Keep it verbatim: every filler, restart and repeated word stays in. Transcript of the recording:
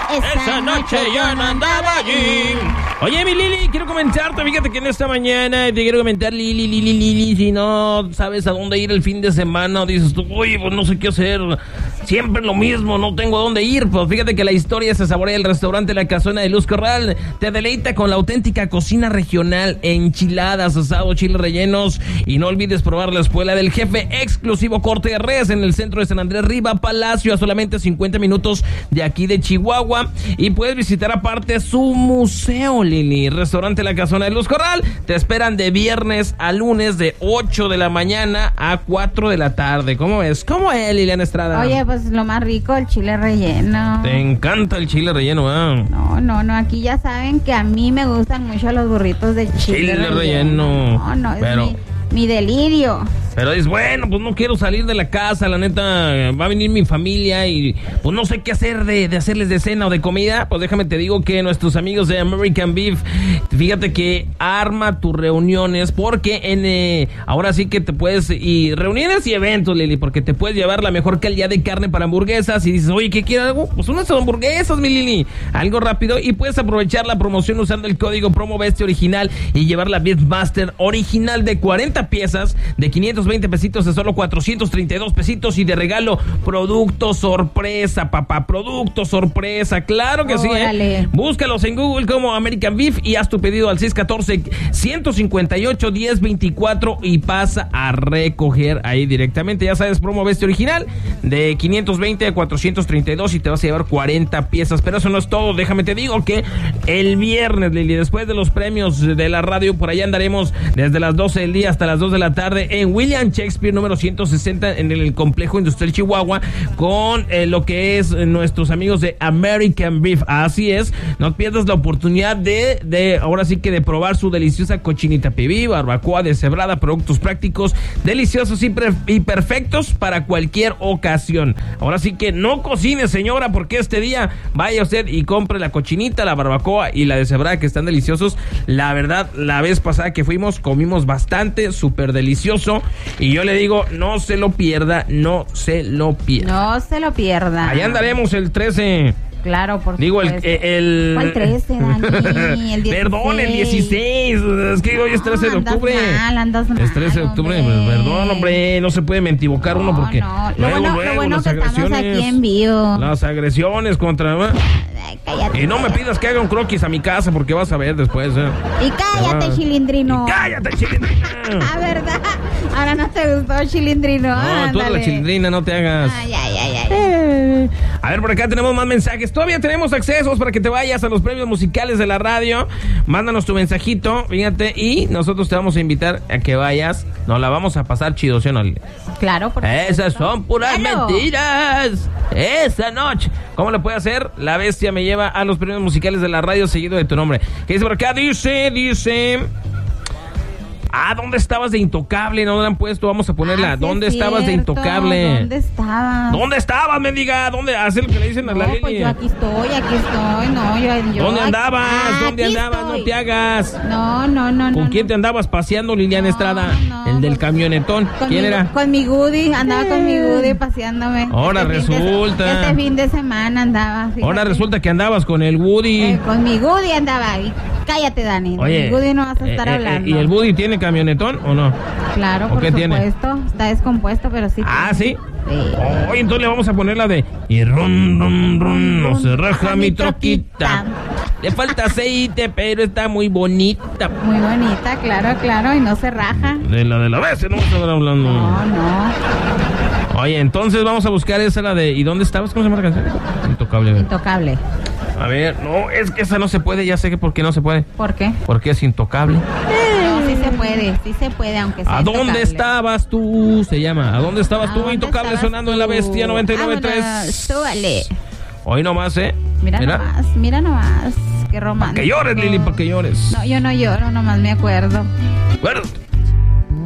Esa noche yo no andaba allí. Oye, mi Lili, quiero comentarte, fíjate que en esta mañana te quiero comentar, Lili, Lili, Lili, si no sabes a dónde ir el fin de semana, o dices tú, oye, pues no sé qué hacer, siempre lo mismo, no tengo a dónde ir, pues fíjate que la historia se saborea el restaurante La Casona de Luz Corral, te deleita con la auténtica cocina regional, enchiladas, asados, chiles rellenos, y no olvides probar la Escuela del Jefe, exclusivo corte de res en el centro de San Andrés Riva Palacio, a solamente cincuenta minutos de aquí de Chihuahua, y puedes visitar aparte su museo, Lili. Restaurante La Casona de Luz Corral, te esperan de viernes a lunes de ocho de la mañana a cuatro de la tarde. ¿Cómo es? ¿Cómo es, Liliana Estrada? Oye, pues lo más rico, el chile relleno. Te encanta el chile relleno, ¿eh? No, no, no, aquí ya saben que a mí me gustan mucho los burritos de chile, chile relleno. relleno. No, no, es pero... mi, mi delirio. Pero es bueno, pues no quiero salir de la casa, la neta, va a venir mi familia y pues no sé qué hacer de, de hacerles de cena o de comida. Pues déjame te digo que nuestros amigos de American Beef, fíjate que arma tus reuniones, porque en eh, ahora sí que te puedes, y reuniones y eventos, Lili, porque te puedes llevar la mejor calidad de carne para hamburguesas y dices, oye, ¿qué quieres algo? Pues unas hamburguesas, mi Lili, algo rápido, y puedes aprovechar la promoción usando el código promo Bestia Original y llevar la Beefmaster original de cuarenta piezas de quinientos veinte pesitos de solo cuatrocientos treinta y dos pesitos, y de regalo producto sorpresa, papá, producto sorpresa, claro que Órale. sí, ¿eh? Búscalos en Google como American Beef y haz tu pedido al seis uno cuatro, uno cinco ocho, uno cero dos cuatro y pasa a recoger ahí directamente. Ya sabes, promo Bestia Original de quinientos veinte a cuatrocientos treinta y dos y te vas a llevar cuarenta piezas, pero eso no es todo. Déjame te digo que el viernes, Lili, después de los premios de la radio, por allá andaremos desde las doce del día hasta las dos de la tarde en William Shakespeare número ciento sesenta en el Complejo Industrial Chihuahua con eh, lo que es eh, nuestros amigos de American Beef. Así es, no pierdas la oportunidad de, de ahora sí que de probar su deliciosa cochinita pibil, barbacoa deshebrada, productos prácticos, deliciosos y, pre- y perfectos para cualquier ocasión. Ahora sí que no cocine, señora, porque este día vaya usted y compre la cochinita, la barbacoa y la deshebrada, que están deliciosos. La verdad, la vez pasada que fuimos comimos bastante, súper delicioso. Y yo le digo, no se lo pierda, no se lo pierda. No se lo pierda. Allá andaremos el trece. Claro, por Digo, el, supuesto. el... ¿Cuál trece, Dani? El dieciséis. Perdón, el dieciséis. Es que hoy es trece de octubre. Andas mal, andas mal, es trece de octubre. hombre. Perdón, hombre, no se puede mentivocar No, uno porque no. Lo luego, bueno, luego, lo bueno las que estamos agresiones, aquí en vivo. Las agresiones contra... Ay, cállate. Y no me pidas que haga un croquis a mi casa porque vas a ver después, ¿eh? Y cállate, Ah. Chilindrino. Y cállate, Chilindrina. Ah, ¿verdad? Ahora no te gustó, Chilindrino. No, tú eres la Chilindrina, no te hagas. Ay, ay, ay, ay. Eh. A ver, por acá tenemos más mensajes. Todavía tenemos accesos para que te vayas a los premios musicales de la radio. Mándanos tu mensajito, fíjate, y nosotros te vamos a invitar a que vayas. Nos la vamos a pasar chido, ¿sí o no? Claro, porque Esas son puras Claro. mentiras. Esa noche. ¿Cómo le puede hacer? La bestia me lleva a los premios musicales de la radio seguido de tu nombre. ¿Qué dice por acá? Dice, dice... Ah, ¿dónde estabas de Intocable? No la han puesto, vamos a ponerla. Ah, sí, ¿Dónde es estabas de cierto. Intocable? ¿Dónde estabas? ¿Dónde estabas, mendiga? ¿Dónde? Haz lo que le dicen a No, la pues Lili. yo aquí estoy, aquí estoy. No, yo, yo ¿Dónde aquí- andabas? Ah, ¿Dónde aquí andabas? estoy. No te hagas. No, no, no, ¿Con no. quién no. te andabas paseando, Liliana No, Estrada? no, El del pues, camionetón. Con ¿Quién mi, era? Con mi Woody, andaba con mi Woody paseándome. Ahora Este fin de- resulta. Este fin de semana andaba. fíjate. Ahora resulta que andabas con el Woody. Eh, con mi Woody andaba. Y cállate, Dani. Oye, mi Woody no vas a estar eh, eh, hablando. ¿y el Woody tiene camionetón o no? Claro, ¿O por qué tiene? supuesto. Está descompuesto, pero sí. Ah, ¿sí? Sí. Oye, entonces le vamos a poner la de... Y rum, rum, rum, no se raja mi troquita. Le falta aceite, pero está muy bonita. Muy bonita, claro, claro, y no se raja. De la de la vez, no vamos a estar hablando. No, no. Oye, entonces vamos a buscar esa, la de... ¿Y dónde estabas? ¿Cómo se llama la canción? Intocable. a ver. Intocable. A ver, no, es que esa no se puede, ya sé que por qué no se puede. ¿Por qué? Porque es intocable. No, sí se puede, sí se puede, aunque sea ¿A dónde intocable. estabas tú? Se llama. ¿A dónde estabas ¿A tú? dónde Intocable estabas sonando en la tú? Bestia noventa y nueve punto Vámonos, tres. súbale. Hoy nomás, ¿eh? Mira, nomás, mira nomás. Qué romántico. Pa' que llores, Lili, pa' que llores. No, yo no lloro, nomás me acuerdo. Acuérdate.